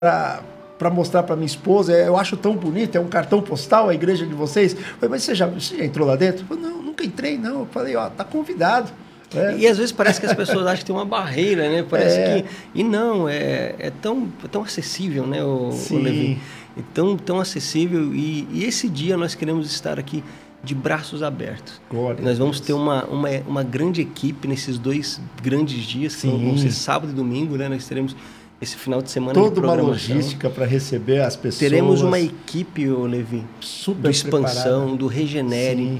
para mostrar para minha esposa, eu acho tão bonito, é um cartão postal a igreja de vocês. Eu falei, mas você já entrou lá dentro? Eu falei, não, nunca entrei, não. Eu falei, tá convidado. E às vezes parece que as pessoas acham que tem uma barreira, né? Parece que... E não, é tão acessível, né, o Levi? É tão acessível. E esse dia nós queremos estar aqui de braços abertos. Nós vamos ter uma grande equipe nesses 2 grandes dias, que vão ser sábado e domingo, né? Nós teremos esse final de semana toda uma logística para receber as pessoas. Teremos uma equipe, Levi, super do Expansão, preparada. do Regenere,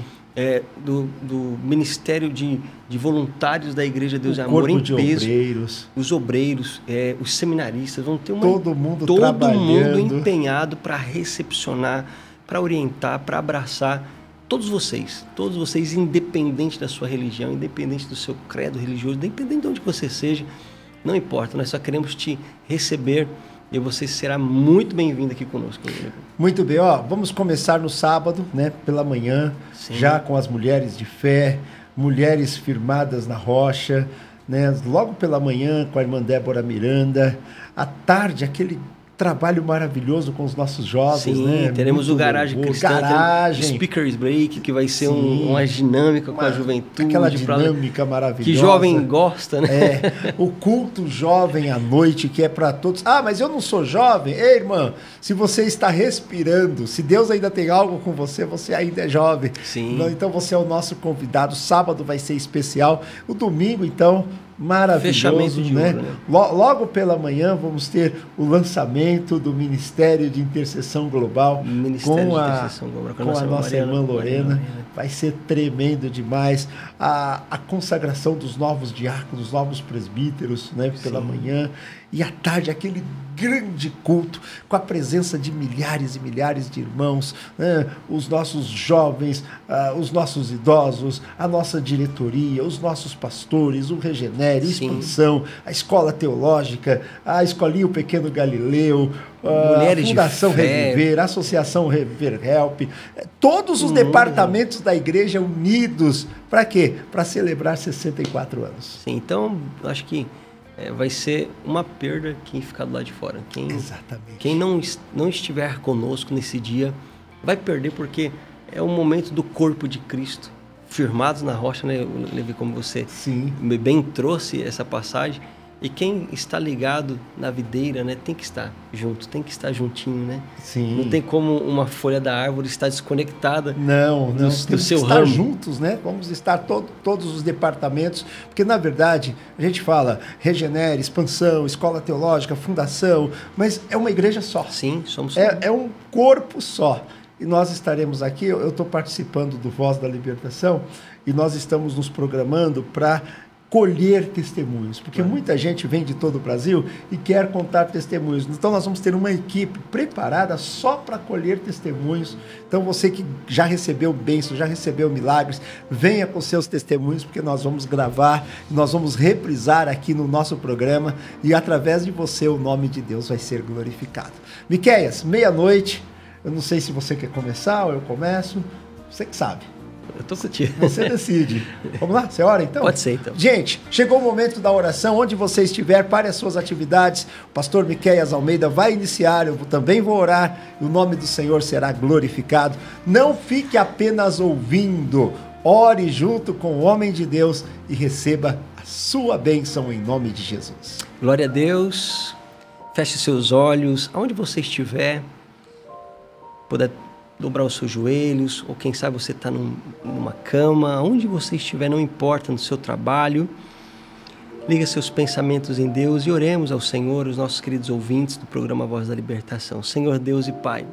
do Ministério de Voluntários da Igreja Deus e Amor em peso. Obreiros. Os obreiros, os seminaristas, vão ter todo mundo empenhado para recepcionar, para orientar, para abraçar todos vocês, independente da sua religião, independente do seu credo religioso, independente de onde você seja, não importa, nós só queremos te receber e você será muito bem-vindo aqui conosco. Muito bem, vamos começar no sábado, né, pela manhã, já com as mulheres de fé, mulheres firmadas na rocha, né, logo pela manhã com a irmã Débora Miranda, à tarde aquele trabalho maravilhoso com os nossos jovens, né? Teremos o Garagem Cristã, Garagem. Speakers Break, que vai ser uma dinâmica com a juventude. Aquela dinâmica maravilhosa. Que jovem gosta, né? O culto jovem à noite, que é para todos. Mas eu não sou jovem. Ei, irmã, se você está respirando, se Deus ainda tem algo com você, você ainda é jovem. Sim. Então você é o nosso convidado. Sábado vai ser especial. O domingo, então... maravilhoso, fechamento de né? ouro, né? Logo pela manhã vamos ter o lançamento do Ministério de Intercessão Global com a nossa irmã Lorena. Vai ser tremendo demais. A consagração dos novos diáconos, dos novos presbíteros, né? Pela manhã. E à tarde, aquele grande culto com a presença de milhares e milhares de irmãos, né? Os nossos jovens, os nossos idosos, a nossa diretoria, os nossos pastores, o Regenere, Expansão, a Escola Teológica, a Escolinha O Pequeno Galileu, a Fundação Reviver, a Associação Reviver Help, todos os departamentos da igreja unidos. Para quê? Para celebrar 64 anos. Sim, então, acho que vai ser uma perda quem ficar do lado de fora. Exatamente. Quem não estiver conosco nesse dia vai perder, porque é o momento do corpo de Cristo, firmados na rocha, né, Levi, como você bem trouxe essa passagem. E quem está ligado na videira, né, tem que estar junto, tem que estar juntinho, né? Sim. Não tem como uma folha da árvore estar desconectada do seu ramo. Estar juntos, né? Vamos estar todos os departamentos, porque na verdade a gente fala Regenere, Expansão, Escola Teológica, Fundação, mas é uma igreja só. Sim, somos. É um corpo só. E nós estaremos aqui, eu estou participando do Voz da Libertação, e nós estamos nos programando para colher testemunhos, porque muita gente vem de todo o Brasil e quer contar testemunhos. Então nós vamos ter uma equipe preparada só para colher testemunhos. Então você que já recebeu bênçãos, já recebeu milagres, venha com seus testemunhos, porque nós vamos gravar, nós vamos reprisar aqui no nosso programa, e através de você o nome de Deus vai ser glorificado. Miqueias, 12:00, eu não sei se você quer começar ou eu começo, você que sabe. Eu tô contigo. Você decide. Vamos lá? Você ora então? Pode ser então. Gente, chegou o momento da oração. Onde você estiver, pare as suas atividades. O pastor Miqueias Almeida vai iniciar. Eu também vou orar. E o nome do Senhor será glorificado. Não fique apenas ouvindo. Ore junto com o homem de Deus e receba a sua bênção em nome de Jesus. Glória a Deus. Feche seus olhos. Aonde você estiver, puder dobrar os seus joelhos, ou quem sabe você está numa cama, onde você estiver, não importa, no seu trabalho. Liga seus pensamentos em Deus e oremos ao Senhor, os nossos queridos ouvintes do programa Voz da Libertação. Senhor Deus e Pai,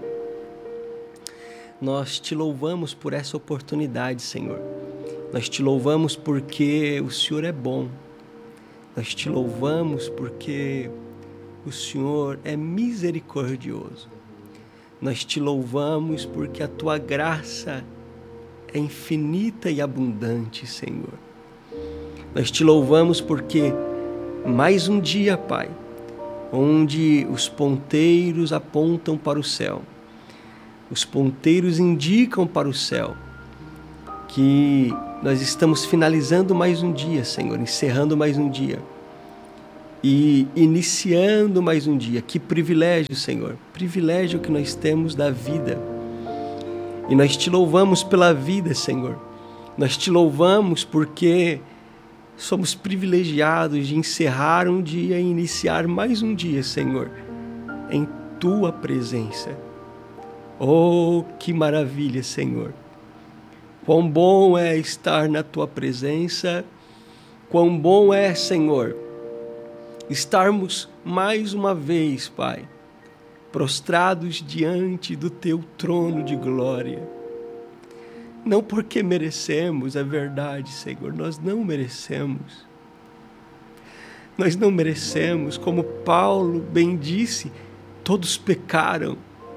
nós te louvamos por essa oportunidade, Senhor. Nós te louvamos porque o Senhor é bom. Nós te louvamos porque o Senhor é misericordioso. Nós te louvamos porque a tua graça é infinita e abundante, Senhor. Nós te louvamos porque mais um dia, Pai, onde os ponteiros apontam para o céu, os ponteiros indicam para o céu, que nós estamos finalizando mais um dia, Senhor, encerrando mais um dia. e iniciando mais um dia. Que privilégio, Senhor, privilégio que nós temos da vida. E nós te louvamos pela vida, Senhor. Nós te louvamos porque somos privilegiados de encerrar um dia e iniciar mais um dia, Senhor, em tua presença. Oh, que maravilha, Senhor. Quão bom é estar na tua presença. Quão bom é, Senhor, estarmos mais uma vez, Pai, prostrados diante do teu trono de glória. Não porque merecemos, é verdade, Senhor, nós não merecemos. Nós não merecemos, como Paulo bem disse, todos pecaram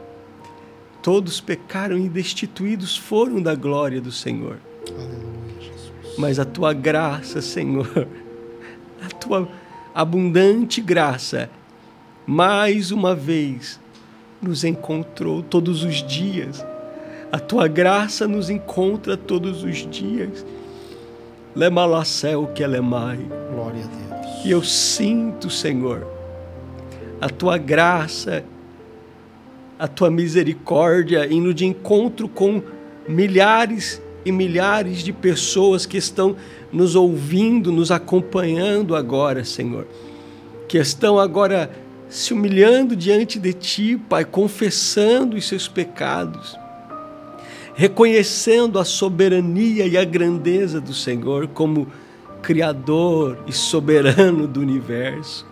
e destituídos foram da glória do Senhor. Aleluia, Jesus. Mas a tua graça, Senhor, a tua abundante graça, mais uma vez, nos encontrou todos os dias. A tua graça nos encontra todos os dias. Lemalassel que lemai. Glória a Deus. E eu sinto, Senhor, a tua graça, a tua misericórdia indo de encontro com milhares e milhares de pessoas que estão nos ouvindo, nos acompanhando agora, Senhor. Que estão agora se humilhando diante de Ti, Pai, confessando os seus pecados, reconhecendo a soberania e a grandeza do Senhor como Criador e soberano do universo.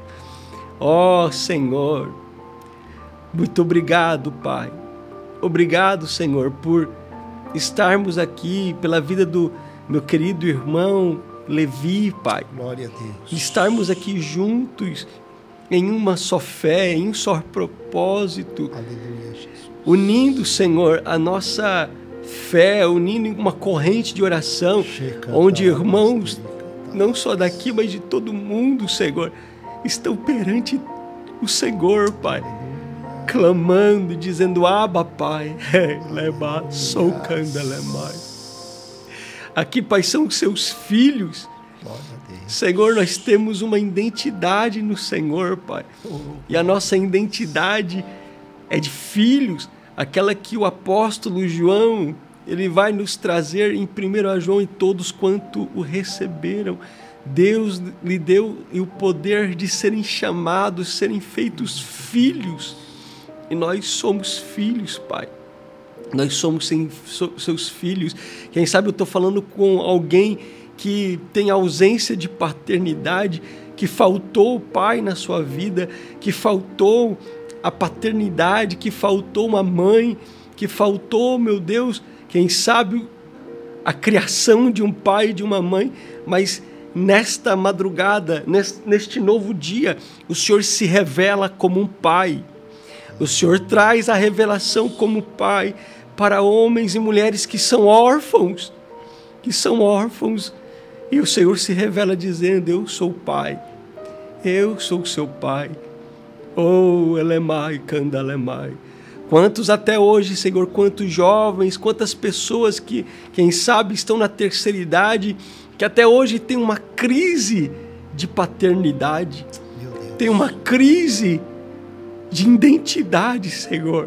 Ó Senhor, muito obrigado, Pai. Obrigado, Senhor, por estarmos aqui, pela vida do meu querido irmão Levi, Pai. Glória a Deus. Estarmos aqui juntos em uma só fé, em um só propósito. Aleluia, Jesus. Unindo, Senhor, a nossa fé, unindo em uma corrente de oração, onde irmãos, não só daqui, mas de todo mundo, Senhor, estão perante o Senhor, Pai, clamando, dizendo, Abba, Pai, leba, sou candelemai. Aqui, Pai, são os seus filhos. Senhor, nós temos uma identidade no Senhor, Pai. E a nossa identidade é de filhos, aquela que o apóstolo João, ele vai nos trazer em 1 João, e todos quanto o receberam, Deus lhe deu o poder de serem chamados, serem feitos filhos. E nós somos filhos, Pai. Nós somos seus filhos. Quem sabe eu estou falando com alguém que tem ausência de paternidade, que faltou o pai na sua vida, que faltou a paternidade, que faltou uma mãe, que faltou, meu Deus, quem sabe a criação de um pai e de uma mãe, mas nesta madrugada, neste novo dia, o Senhor se revela como um pai. O Senhor traz a revelação como pai para homens e mulheres que são órfãos, e o Senhor se revela dizendo, eu sou o pai, eu sou o seu pai. Oh, Elemai, Candalemai. Quantos até hoje, Senhor, quantos jovens, quantas pessoas que, quem sabe, estão na terceira idade, que até hoje tem uma crise de paternidade, tem uma crise de identidade, Senhor.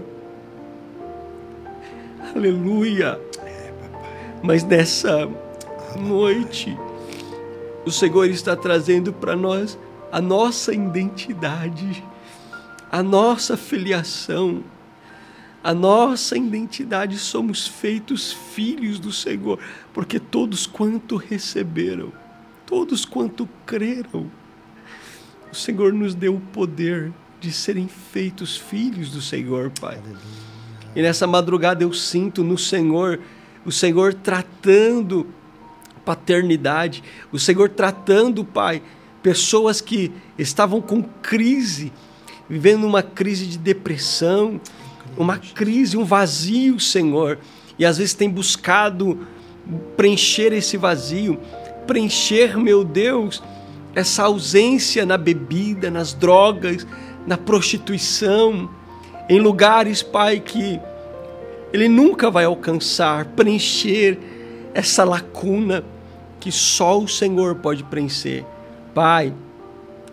Aleluia. Mas nessa noite, o Senhor está trazendo para nós a nossa identidade, a nossa filiação, a nossa identidade. Somos feitos filhos do Senhor, porque todos quanto receberam, todos quanto creram, o Senhor nos deu o poder de serem feitos filhos do Senhor, Pai. E nessa madrugada eu sinto no Senhor, o Senhor tratando paternidade, o Senhor tratando, Pai, pessoas que estavam com crise, vivendo uma crise de depressão, uma crise, um vazio, Senhor, e às vezes tem buscado preencher esse vazio, preencher, meu Deus, essa ausência na bebida, nas drogas, na prostituição, em lugares, Pai, que ele nunca vai alcançar, preencher essa lacuna que só o Senhor pode preencher. Pai,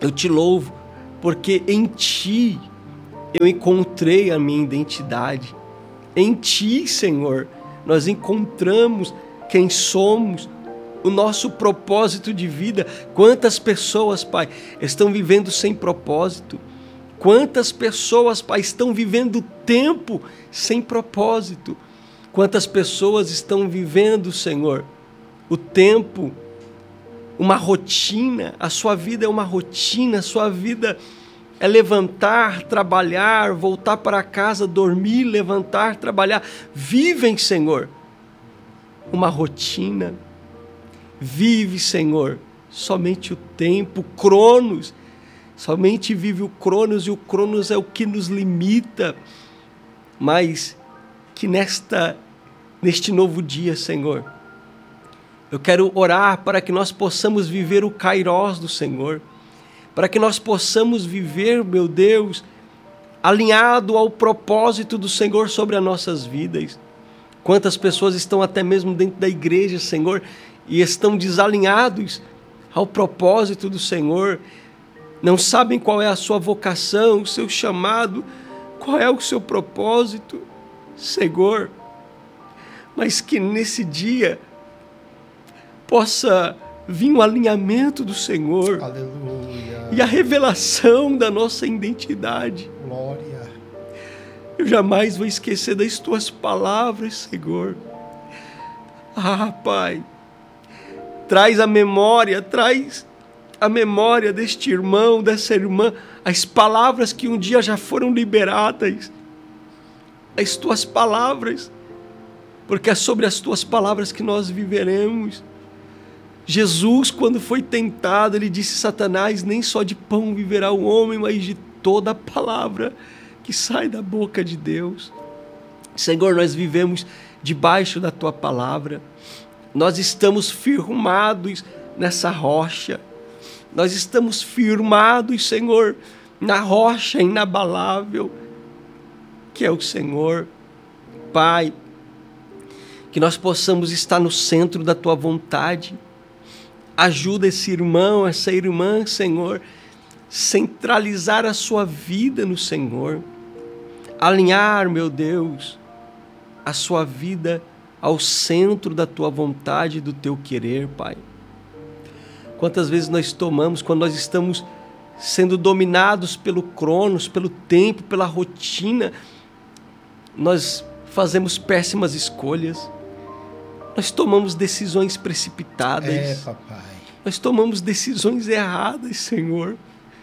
Eu te louvo porque em Ti eu encontrei a minha identidade. Em Ti, Senhor, nós encontramos quem somos, o nosso propósito de vida. Quantas pessoas, Pai, estão vivendo sem propósito? Quantas pessoas, Pai, estão vivendo tempo sem propósito? Quantas pessoas estão vivendo, Senhor, o tempo, uma rotina? A sua vida é uma rotina, a sua vida é levantar, trabalhar, voltar para casa, dormir, levantar, trabalhar. Vivem, Senhor, uma rotina. Vive, Senhor, somente o tempo, Cronos. Somente vive o Cronos, e o Cronos é o que nos limita. Mas que neste novo dia, Senhor, eu quero orar para que nós possamos viver o Kairos do Senhor, para que nós possamos viver, meu Deus, alinhado ao propósito do Senhor sobre as nossas vidas. Quantas pessoas estão até mesmo dentro da igreja, Senhor, e estão desalinhados ao propósito do Senhor, não sabem qual é a sua vocação, o seu chamado, qual é o seu propósito, Senhor, mas que nesse dia possa vir um alinhamento do Senhor. Aleluia. E a revelação da nossa identidade. Glória. Eu jamais vou esquecer das Tuas palavras, Senhor. Ah, Pai, traz a memória deste irmão, dessa irmã, as palavras que um dia já foram liberadas, as Tuas palavras, porque é sobre as Tuas palavras que nós viveremos. Jesus, quando foi tentado, ele disse: Satanás, nem só de pão viverá o homem, mas de toda a palavra que sai da boca de Deus. Senhor, nós vivemos debaixo da Tua palavra, nós estamos firmados nessa rocha, nós estamos firmados, Senhor, na rocha inabalável, que é o Senhor. Pai, que nós possamos estar no centro da Tua vontade. Ajuda esse irmão, essa irmã, Senhor, centralizar a sua vida no Senhor, alinhar, meu Deus, a sua vida ao centro da Tua vontade e do Teu querer, Pai. Quantas vezes nós tomamos, quando nós estamos sendo dominados pelo Cronos, pelo tempo, pela rotina, nós fazemos péssimas escolhas, nós tomamos decisões precipitadas, papai. Nós tomamos decisões erradas, Senhor.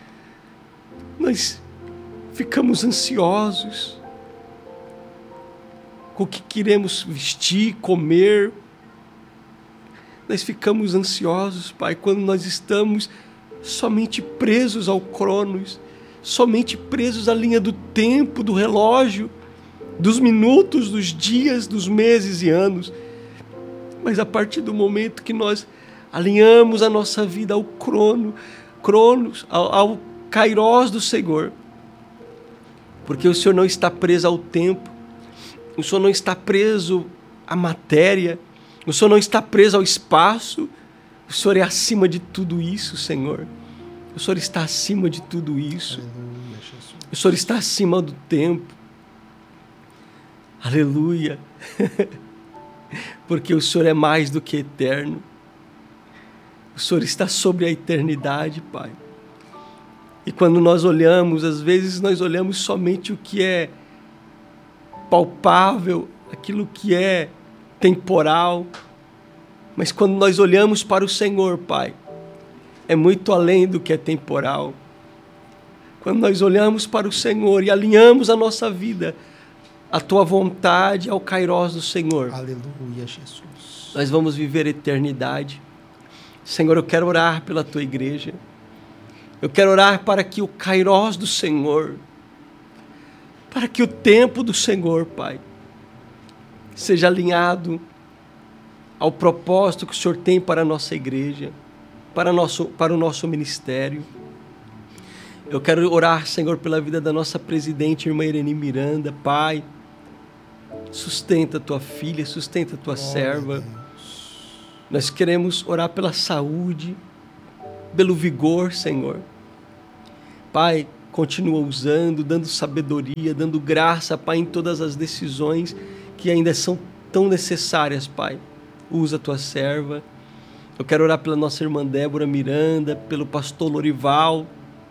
Nós ficamos ansiosos com o que queremos vestir, comer. Nós ficamos ansiosos, Pai, quando nós estamos somente presos ao Cronos, somente presos à linha do tempo, do relógio, dos minutos, dos dias, dos meses e anos. Mas a partir do momento que nós alinhamos a nossa vida ao Cronos, ao Kairos do Senhor, porque o Senhor não está preso ao tempo, o Senhor não está preso à matéria, o Senhor não está preso ao espaço, o Senhor é acima de tudo isso, Senhor. O Senhor está acima de tudo isso. Aleluia, Jesus. O Senhor está acima do tempo. Aleluia. Porque o Senhor é mais do que eterno. O Senhor está sobre a eternidade, Pai. E quando nós olhamos, às vezes nós olhamos somente o que é palpável, aquilo que é temporal. Mas quando nós olhamos para o Senhor, Pai, é muito além do que é temporal. Quando nós olhamos para o Senhor e alinhamos a nossa vida à Tua vontade, ao Kairos do Senhor, aleluia, Jesus, nós vamos viver a eternidade. Senhor, eu quero orar pela Tua igreja. Eu quero orar para que o Kairos do Senhor, para que o tempo do Senhor, Pai, seja alinhado ao propósito que o Senhor tem para a nossa igreja, para o nosso ministério. Eu quero orar, Senhor, pela vida da nossa presidente, irmã Irene Miranda. Pai, sustenta a Tua filha, sustenta a Tua serva. Nós queremos orar pela saúde, pelo vigor, Senhor. Pai, continua usando, dando sabedoria, dando graça, Pai, em todas as decisões que ainda são tão necessárias, Pai. Usa a tua serva. Eu quero orar pela nossa irmã Débora Miranda, pelo pastor Lorival.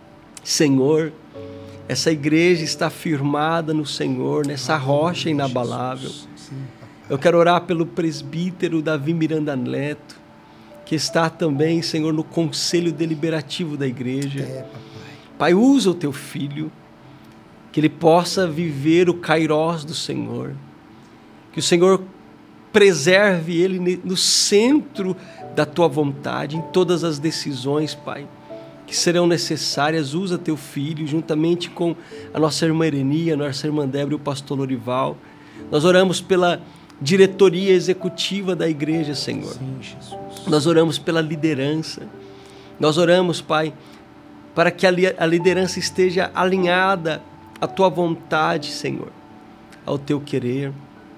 Senhor, essa igreja está firmada no Senhor, nessa rocha inabalável. Eu quero orar pelo presbítero Davi Miranda Neto, que está também, Senhor, no conselho deliberativo da igreja. Pai, usa o teu filho, que ele possa viver o kairós do Senhor, que o Senhor preserve ele no centro da tua vontade, em todas as decisões, Pai, que serão necessárias. Usa teu filho, juntamente com a nossa irmã Erenia, a nossa irmã Débora e o pastor Lorival. Nós oramos pela diretoria executiva da igreja, Senhor. Sim, Jesus. Nós oramos pela liderança. Nós oramos, Pai, para que a liderança esteja alinhada à tua vontade, Senhor, ao teu querer.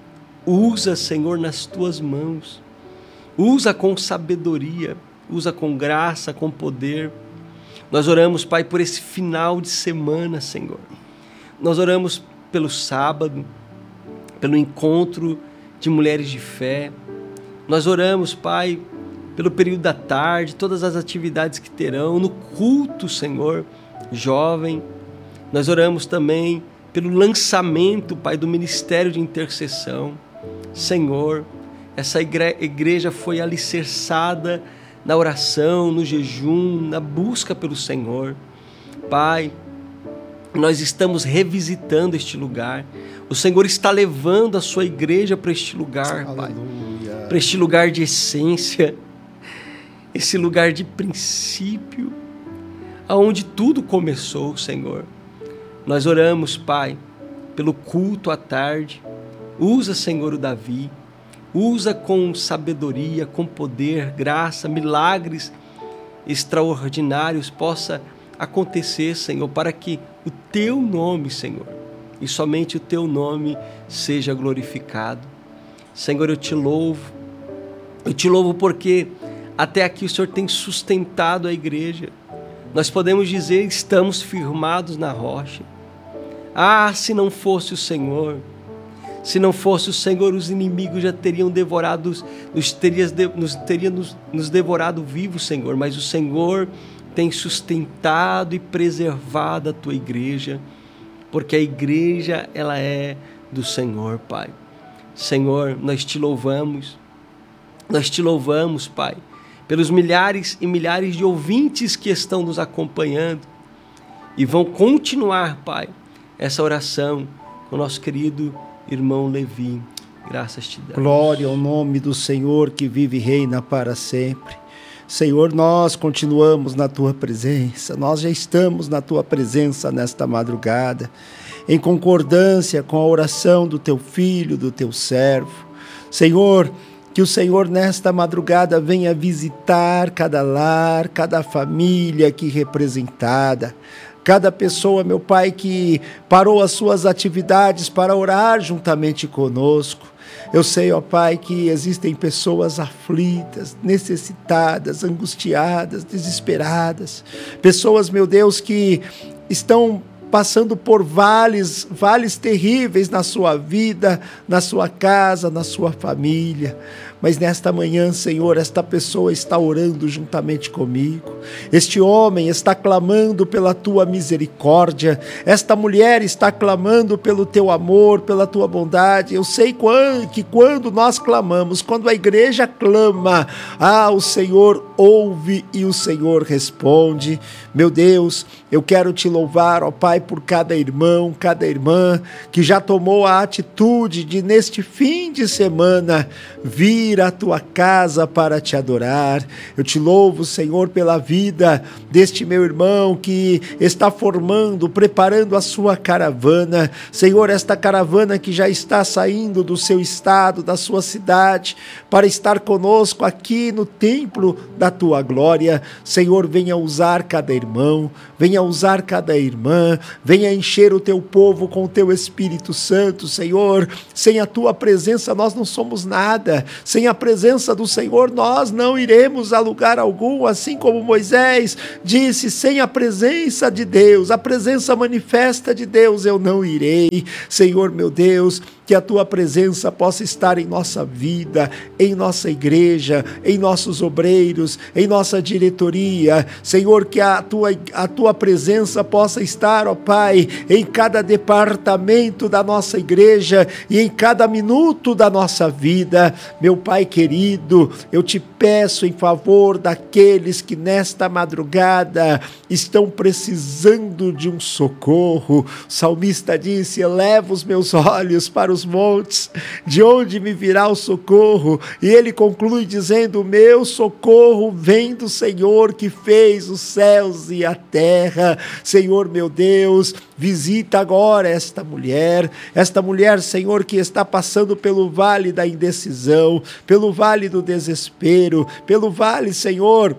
Usa, Senhor, nas tuas mãos. Usa com sabedoria, usa com graça, com poder. Nós oramos, Pai, por esse final de semana, Senhor. Nós oramos pelo sábado, pelo encontro de mulheres de fé. Nós oramos, Pai, pelo período da tarde, todas as atividades que terão, no culto, Senhor, jovem. Nós oramos também pelo lançamento, Pai, do Ministério de Intercessão. Senhor, essa igreja foi alicerçada na oração, no jejum, na busca pelo Senhor. Pai, nós estamos revisitando este lugar. O Senhor está levando a sua igreja para este lugar, Pai, para este lugar de essência, esse lugar de princípio, aonde tudo começou, Senhor. Nós oramos, Pai, pelo culto à tarde. Usa, Senhor, o Davi. Usa com sabedoria, com poder, graça, milagres extraordinários possa acontecer, Senhor, para que o teu nome, Senhor, e somente o teu nome seja glorificado. Senhor, eu te louvo porque até aqui o Senhor tem sustentado a igreja. Nós podemos dizer, estamos firmados na rocha. Ah, se não fosse o Senhor, os inimigos já teriam nos devorado vivos, Senhor. Mas o Senhor tem sustentado e preservado a tua igreja, porque a igreja, ela é do Senhor, Pai. Senhor, nós te louvamos, Pai, pelos milhares e milhares de ouvintes que estão nos acompanhando e vão continuar, Pai, essa oração com o nosso querido irmão Levi. Graças te damos. Glória ao nome do Senhor que vive e reina para sempre. Senhor, nós continuamos na tua presença, nós já estamos na tua presença nesta madrugada, em concordância com a oração do teu filho, do teu servo. Senhor, que o Senhor nesta madrugada venha visitar cada lar, cada família aqui representada, cada pessoa, meu Pai, que parou as suas atividades para orar juntamente conosco. Eu sei, ó Pai, que existem pessoas aflitas, necessitadas, angustiadas, desesperadas. Pessoas, meu Deus, que estão passando por vales terríveis na sua vida, na sua casa, na sua família. Mas nesta manhã, Senhor, esta pessoa está orando juntamente comigo. Este homem está clamando pela tua misericórdia. Esta mulher está clamando pelo teu amor, pela tua bondade. Eu sei que quando nós clamamos, quando a igreja clama, o Senhor ouve e o Senhor responde. Meu Deus, eu quero te louvar, ó Pai, por cada irmão, cada irmã que já tomou a atitude de, neste fim de semana, vir à tua casa para te adorar. Eu te louvo, Senhor, pela vida deste meu irmão que está preparando a sua caravana. Senhor, esta caravana que já está saindo do seu estado, da sua cidade, para estar conosco aqui no templo da tua glória. Senhor, venha usar cada irmão, venha usar cada irmã, venha encher o teu povo com o teu Espírito Santo. Senhor, sem a tua presença nós não somos nada. Sem Sem a presença do Senhor, nós não iremos a lugar algum, assim como Moisés disse, sem a presença de Deus, a presença manifesta de Deus, eu não irei. Senhor meu Deus, que a tua presença possa estar em nossa vida, em nossa igreja, em nossos obreiros, em nossa diretoria. Senhor, que a tua presença possa estar, ó Pai, em cada departamento da nossa igreja e em cada minuto da nossa vida. Meu Pai querido, eu te peço em favor daqueles que nesta madrugada estão precisando de um socorro. O salmista disse, eleva os meus olhos para os montes, de onde me virá o socorro? E ele conclui dizendo, meu socorro vem do Senhor que fez os céus e a terra. Senhor meu Deus, visita agora esta mulher, Senhor, que está passando pelo vale da indecisão, pelo vale do desespero, pelo vale, Senhor,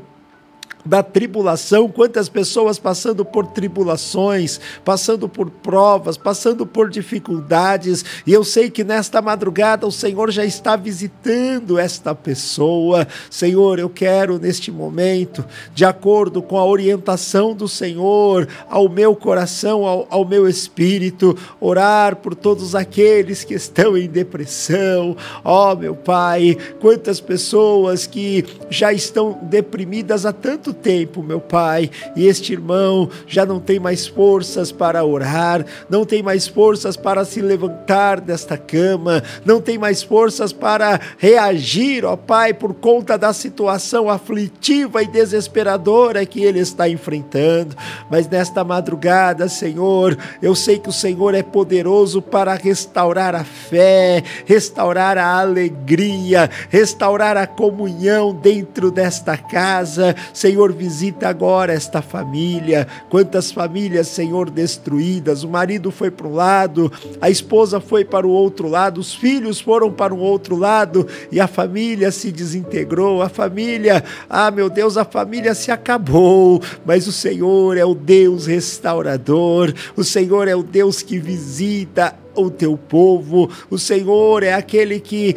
da tribulação. Quantas pessoas passando por tribulações, passando por provas, passando por dificuldades, e eu sei que nesta madrugada o Senhor já está visitando esta pessoa. Senhor, eu quero neste momento, de acordo com a orientação do Senhor, ao meu coração, ao meu espírito, orar por todos aqueles que estão em depressão. Ó, meu Pai, quantas pessoas que já estão deprimidas há tanto tempo, meu Pai, e este irmão já não tem mais forças para orar, não tem mais forças para se levantar desta cama, não tem mais forças para reagir, ó Pai, por conta da situação aflitiva e desesperadora que ele está enfrentando. Mas nesta madrugada, Senhor, eu sei que o Senhor é poderoso para restaurar a fé, restaurar a alegria, restaurar a comunhão dentro desta casa. Senhor, visita agora esta família. Quantas famílias, Senhor, destruídas. O marido foi para um lado, a esposa foi para o outro lado, os filhos foram para o outro lado e a família se desintegrou. A família, meu Deus, a família se acabou. Mas o Senhor é o Deus restaurador. O Senhor é o Deus que visita o teu povo. O Senhor é aquele que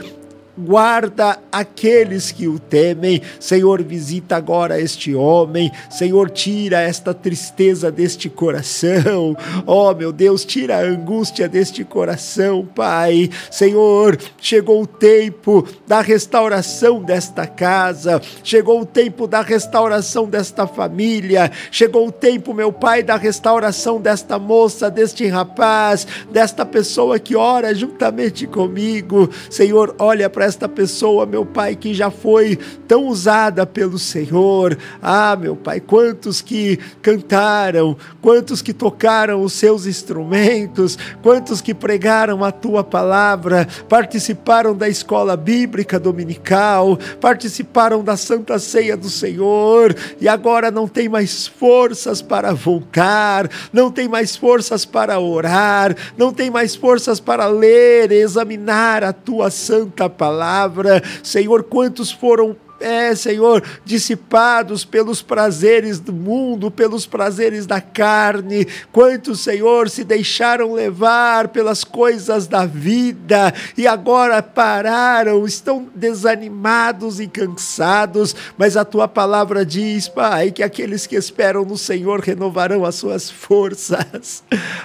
guarda aqueles que o temem. Senhor, visita agora este homem. Senhor, tira esta tristeza deste coração. Oh, meu Deus, tira a angústia deste coração, Pai. Senhor, chegou o tempo da restauração desta casa. Chegou o tempo da restauração desta família. Chegou o tempo, meu Pai, da restauração desta moça, deste rapaz, desta pessoa que ora juntamente comigo. Senhor, olha para esta pessoa, meu Pai, que já foi tão usada pelo Senhor. Meu Pai, quantos que cantaram, quantos que tocaram os seus instrumentos, quantos que pregaram a tua palavra, participaram da escola bíblica dominical, participaram da Santa Ceia do Senhor, e agora não tem mais forças para voltar, não tem mais forças para orar, não tem mais forças para ler e examinar a tua santa palavra. Senhor, quantos foram Senhor, dissipados pelos prazeres do mundo, pelos prazeres da carne. Quantos, Senhor, se deixaram levar pelas coisas da vida e agora pararam, estão desanimados e cansados, mas a tua palavra diz, Pai, que aqueles que esperam no Senhor renovarão as suas forças.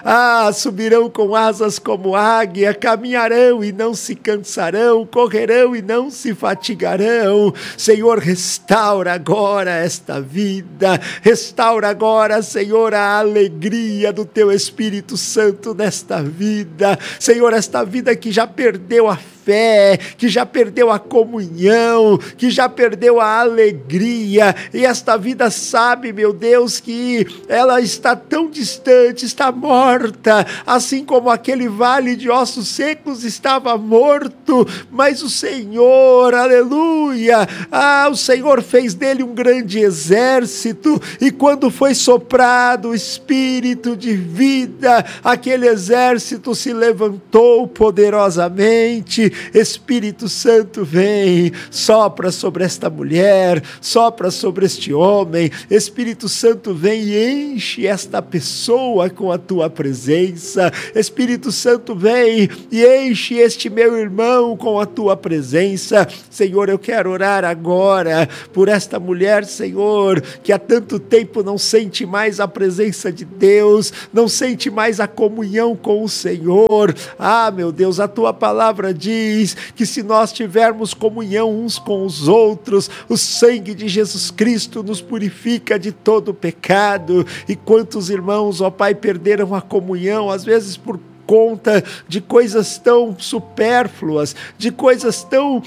Subirão com asas como águia, caminharão e não se cansarão, correrão e não se fatigarão. Senhor, restaura agora esta vida, restaura agora, Senhor, a alegria do Teu Espírito Santo nesta vida. Senhor, esta vida que já perdeu a fé, que já perdeu a comunhão, que já perdeu a alegria, e esta vida sabe, meu Deus, que ela está tão distante, está morta, assim como aquele vale de ossos secos estava morto, mas o Senhor, aleluia, o Senhor fez dele um grande exército, e quando foi soprado o Espírito de vida, aquele exército se levantou poderosamente, Espírito Santo, vem, sopra sobre esta mulher, sopra sobre este homem. Espírito Santo, vem e enche esta pessoa com a tua presença. Espírito Santo, vem e enche este meu irmão com a tua presença. Senhor, eu quero orar agora por esta mulher, Senhor, que há tanto tempo não sente mais a presença de Deus, não sente mais a comunhão com o Senhor. Ah, meu Deus, a tua palavra diz que se nós tivermos comunhão uns com os outros, o sangue de Jesus Cristo nos purifica de todo pecado. E quantos irmãos, ó Pai, perderam a comunhão, às vezes por conta de coisas tão supérfluas, de coisas tão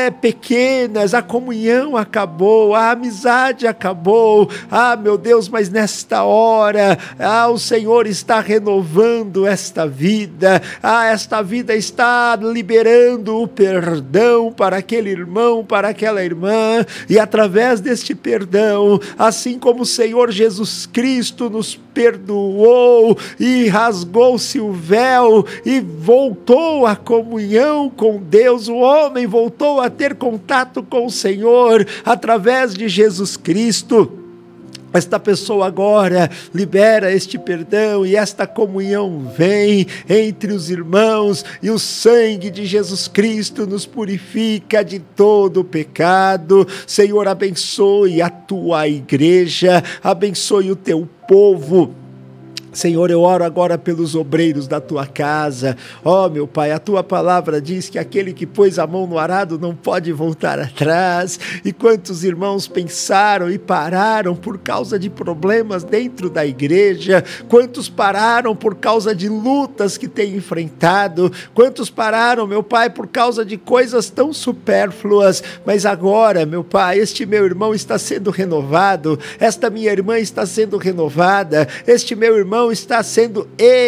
pequenas. A comunhão acabou, a amizade acabou. Ah, meu Deus, mas nesta hora, o Senhor está renovando esta vida. Esta vida está liberando o perdão para aquele irmão, para aquela irmã, e através deste perdão, assim como o Senhor Jesus Cristo nos perdoou e rasgou-se o véu e voltou à comunhão com Deus, o homem voltou a ter contato com o Senhor através de Jesus Cristo. Esta pessoa agora libera este perdão e esta comunhão vem entre os irmãos, e o sangue de Jesus Cristo nos purifica de todo pecado. Senhor, abençoe a tua igreja, abençoe o teu povo. Senhor, eu oro agora pelos obreiros da tua casa. Ó, meu Pai, a tua palavra diz que aquele que pôs a mão no arado não pode voltar atrás. E quantos irmãos pensaram e pararam por causa de problemas dentro da igreja? Quantos pararam por causa de lutas que têm enfrentado? Quantos pararam, meu Pai, por causa de coisas tão supérfluas? Mas agora, meu Pai, este meu irmão está sendo renovado, esta minha irmã está sendo renovada, este meu irmão está sendo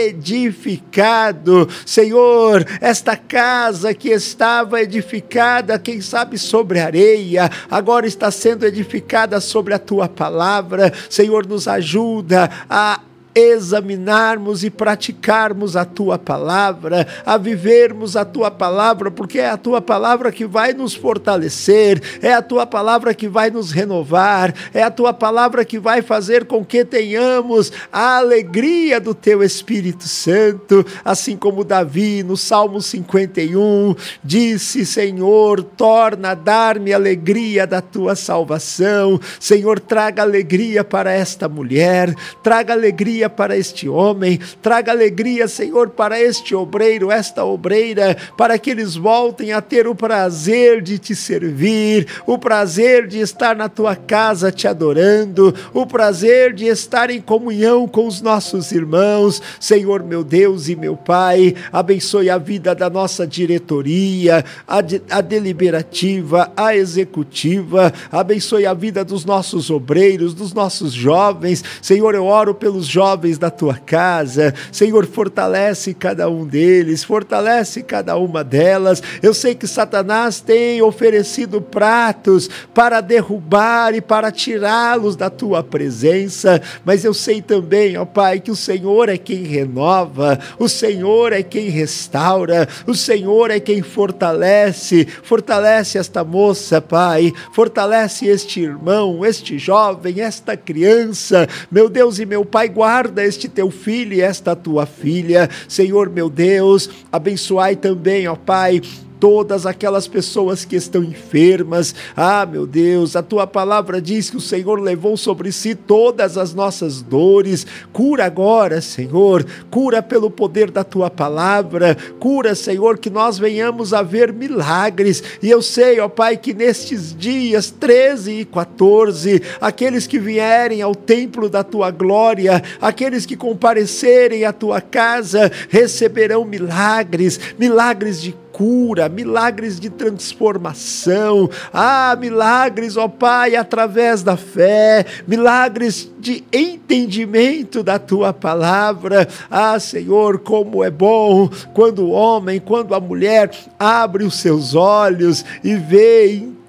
edificado. Senhor, esta casa que estava edificada, quem sabe sobre areia, agora está sendo edificada sobre a tua palavra. Senhor, nos ajuda a examinarmos e praticarmos a tua palavra, a vivermos a tua palavra, porque é a tua palavra que vai nos fortalecer, é a tua palavra que vai nos renovar, é a tua palavra que vai fazer com que tenhamos a alegria do teu Espírito Santo, assim como Davi no Salmo 51 disse: Senhor, torna a dar-me alegria da tua salvação. Senhor, traga alegria para esta mulher, traga alegria para este homem, traga alegria, Senhor, para este obreiro, esta obreira, para que eles voltem a ter o prazer de te servir, o prazer de estar na tua casa te adorando, o prazer de estar em comunhão com os nossos irmãos. Senhor, meu Deus e meu Pai, abençoe a vida da nossa diretoria, a deliberativa, a executiva, abençoe a vida dos nossos obreiros, dos nossos jovens. Senhor, eu oro pelos jovens da tua casa. Senhor, fortalece cada um deles, fortalece cada uma delas. Eu sei que Satanás tem oferecido pratos para derrubar e para tirá-los da tua presença, mas eu sei também, ó Pai, que o Senhor é quem renova, o Senhor é quem restaura, o Senhor é quem fortalece esta moça, Pai, fortalece este irmão, este jovem, esta criança. Meu Deus e meu Pai, guarda este teu filho e esta tua filha. Senhor, meu Deus, abençoai também, ó Pai, todas aquelas pessoas que estão enfermas. Ah, meu Deus, a tua palavra diz que o Senhor levou sobre si todas as nossas dores. Cura agora, Senhor, cura pelo poder da tua palavra, cura, Senhor, que nós venhamos a ver milagres. E eu sei, ó Pai, que nestes dias 13 e 14, aqueles que vierem ao templo da tua glória, aqueles que comparecerem à tua casa, receberão milagres, milagres de cura, milagres de transformação, milagres, ó Pai, através da fé, milagres de entendimento da tua palavra. Senhor, como é bom quando o homem, quando a mulher abre os seus olhos e vê,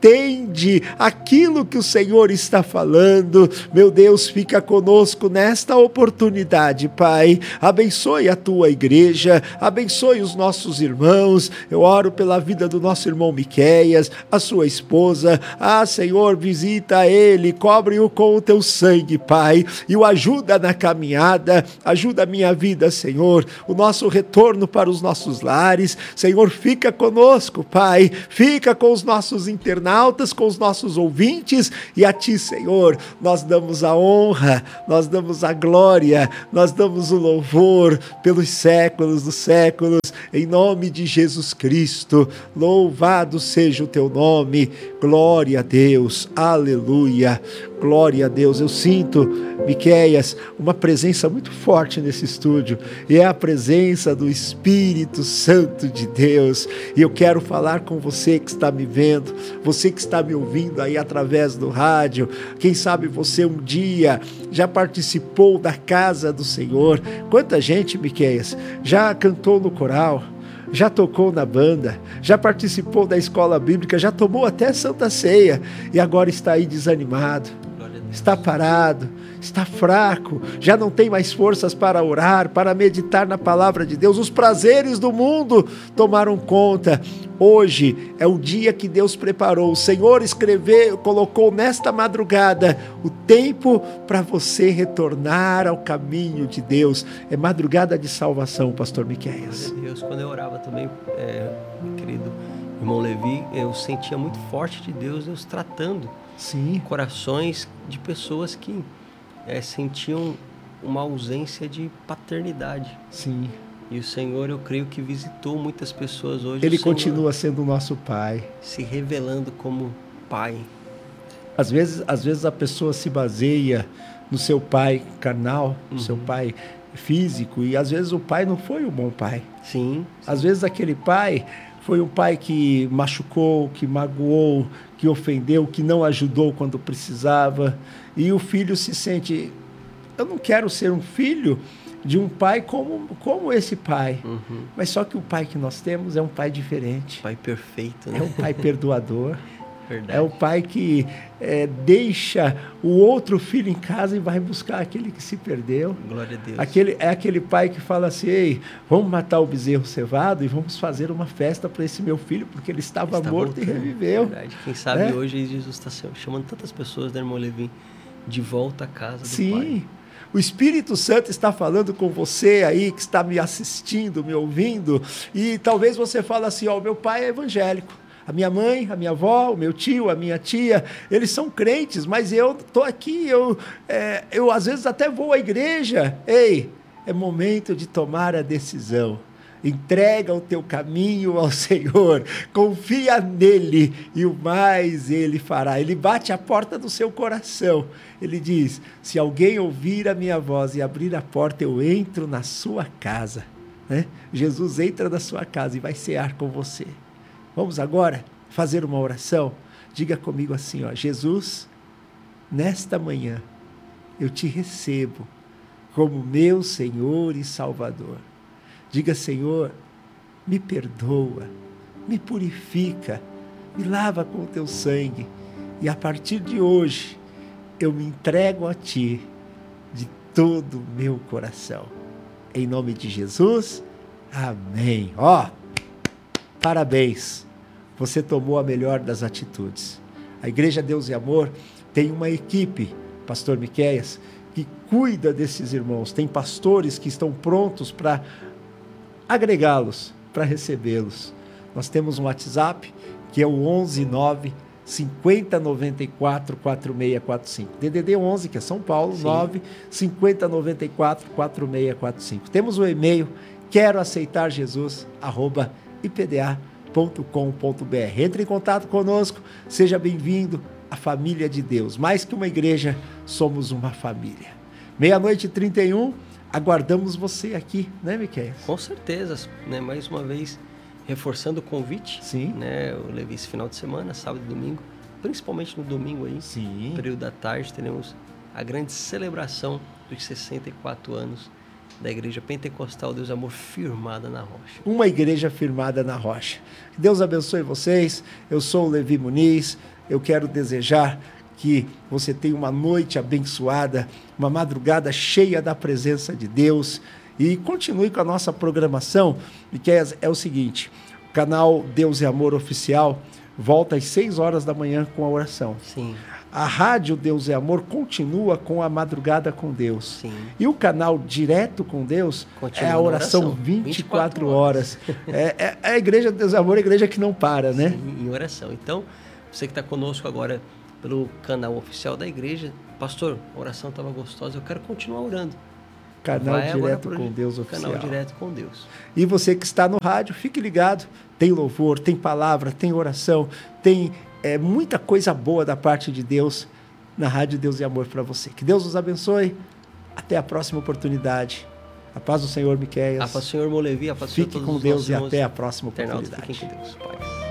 entende aquilo que o Senhor está falando. Meu Deus, fica conosco nesta oportunidade, Pai. Abençoe a tua igreja, abençoe os nossos irmãos. Eu oro pela vida do nosso irmão Miqueias, a sua esposa. Senhor, visita ele, cobre-o com o teu sangue, Pai, e o ajuda na caminhada, ajuda a minha vida, Senhor, o nosso retorno para os nossos lares. Senhor, fica conosco, Pai, fica com os nossos internautas, com os nossos ouvintes, e a Ti, Senhor, nós damos a honra, nós damos a glória, nós damos o louvor pelos séculos dos séculos, em nome de Jesus Cristo. Louvado seja o teu nome, glória a Deus, aleluia, glória a Deus. Eu sinto, Miqueias, uma presença muito forte nesse estúdio, e é a presença do Espírito Santo de Deus, e eu quero falar com você que está me vendo, você que está me ouvindo aí através do rádio. Quem sabe você um dia já participou da casa do Senhor. Quanta gente, Miqueias, já cantou no coral, já tocou na banda, já participou da escola bíblica, já tomou até Santa Ceia, e agora está aí desanimado, está parado, está fraco, já não tem mais forças para orar, para meditar na palavra de Deus. Os prazeres do mundo tomaram conta. Hoje é o dia que Deus preparou. O Senhor colocou nesta madrugada o tempo para você retornar ao caminho de Deus. É madrugada de salvação, pastor Miqueias. Deus, quando eu orava também, meu querido irmão Levi, eu sentia muito forte de Deus tratando corações de pessoas que sentiam uma ausência de paternidade. Sim. E o Senhor, eu creio que visitou muitas pessoas hoje. Ele continua sendo o nosso Pai. Se revelando como Pai. Às vezes a pessoa se baseia no seu pai carnal, no seu pai físico, e às vezes o pai não foi um bom pai. Sim. Às vezes aquele pai foi um pai que machucou, que magoou, que ofendeu, que não ajudou quando precisava. E o filho se sente... Eu não quero ser um filho de um pai como esse pai. Mas só que o pai que nós temos é um pai diferente. Pai perfeito, né? É um pai perdoador. Verdade. É o pai que deixa o outro filho em casa e vai buscar aquele que se perdeu. Glória a Deus. Aquele pai que fala assim: ei, vamos matar o bezerro cevado e vamos fazer uma festa para esse meu filho, porque ele estava morto voltando. E reviveu. Verdade. Quem sabe hoje Jesus está chamando tantas pessoas, né, irmão Levi, de volta à casa do Pai. Sim. O Espírito Santo está falando com você aí, que está me assistindo, me ouvindo, e talvez você fale assim: ó, meu pai é evangélico. A minha mãe, a minha avó, o meu tio, a minha tia, eles são crentes, mas eu estou aqui, eu às vezes até vou à igreja. Ei, é momento de tomar a decisão. Entrega o teu caminho ao Senhor, confia nele e o mais ele fará. Ele bate a porta do seu coração. Ele diz: se alguém ouvir a minha voz e abrir a porta, eu entro na sua casa. Né? Jesus entra na sua casa e vai cear com você. Vamos agora fazer uma oração? Diga comigo assim, ó: Jesus, nesta manhã eu te recebo como meu Senhor e Salvador. Diga: Senhor, me perdoa, me purifica, me lava com o teu sangue, e a partir de hoje eu me entrego a ti de todo o meu coração. Em nome de Jesus, amém. Ó, parabéns, você tomou a melhor das atitudes. A Igreja Deus e Amor tem uma equipe, pastor Miqueias, que cuida desses irmãos. Tem pastores que estão prontos para agregá-los, para recebê-los. Nós temos um WhatsApp, que é o 119 5094 4645. DDD 11, que é São Paulo, 9 5094 4645. Temos o e-mail queroaceitarjesus@ipda.com.br. Entre em contato conosco, seja bem-vindo à família de Deus. Mais que uma igreja, somos uma família. 00:31, aguardamos você aqui, né, Miqueias? Com certeza, né? Mais uma vez, reforçando o convite. Sim. Né? Eu levei esse final de semana, sábado e domingo, principalmente no domingo aí. Sim. No período da tarde, teremos a grande celebração dos 64 anos da Igreja Pentecostal Deus e Amor firmada na rocha. Uma igreja firmada na rocha. Deus abençoe vocês. Eu sou o Levi Muniz. Eu quero desejar que você tenha uma noite abençoada, uma madrugada cheia da presença de Deus. E continue com a nossa programação, que é o seguinte: o canal Deus e Amor Oficial volta às 6 horas da manhã com a oração. Sim. A rádio Deus e Amor continua com a madrugada com Deus. Sim. E o canal Direto com Deus continua é a oração 24 horas. É a igreja Deus e Amor, a igreja que não para, né? Sim, em oração. Então, você que está conosco agora pelo canal oficial da igreja, pastor, a oração estava gostosa, eu quero continuar orando. Canal Direto com Deus oficial. Canal Direto com Deus. E você que está no rádio, fique ligado. Tem louvor, tem palavra, tem oração, tem muita coisa boa da parte de Deus na Rádio Deus e Amor para você. Que Deus nos abençoe. Até a próxima oportunidade. A paz do Senhor, Miqueias. A paz do Senhor, Molevi. A paz do Senhor, todos os nossos irmãos. Fique com Deus e até a próxima oportunidade. Fiquem com Deus. Paz.